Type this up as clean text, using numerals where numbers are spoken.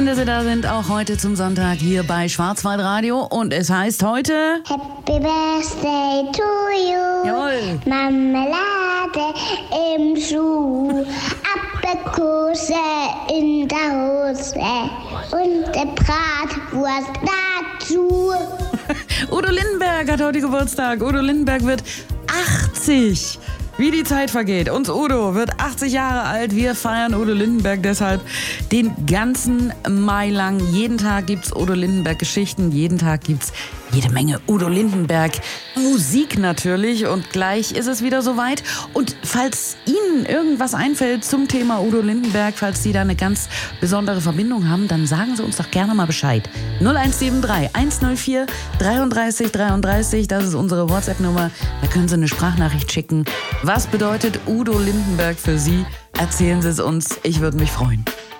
Dass Sie da sind, auch heute zum Sonntag hier bei Schwarzwaldradio. Und es heißt heute... Happy Birthday to you. Jawohl. Marmelade im Schuh, Aprikose in der Hose und der Bratwurst dazu. Udo Lindenberg hat heute Geburtstag. Udo Lindenberg wird 80. Wie die Zeit vergeht. Uns Udo wird 80 Jahre alt. Wir feiern Udo Lindenberg deshalb den ganzen Mai lang. Jeden Tag gibt's Udo Lindenberg Geschichten. Jeden Tag gibt's jede Menge Udo Lindenberg Musik natürlich. Und gleich ist es wieder soweit. Und falls Ihnen irgendwas einfällt zum Thema Udo Lindenberg, falls Sie da eine ganz besondere Verbindung haben, dann sagen Sie uns doch gerne mal Bescheid. 0173 104 33 33, das ist unsere WhatsApp-Nummer. Da können Sie eine Sprachnachricht schicken. Was bedeutet Udo Lindenberg für Sie? Erzählen Sie es uns. Ich würde mich freuen.